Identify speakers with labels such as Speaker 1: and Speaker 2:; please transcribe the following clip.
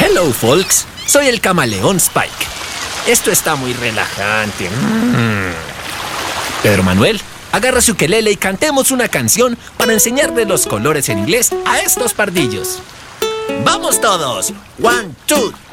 Speaker 1: Hello, folks. Soy el camaleón Spike. Esto está muy relajante. Pedro Manuel, agarra su ukelele y cantemos una canción para enseñarle los colores en inglés a estos pardillos. ¡Vamos todos! 1, 2,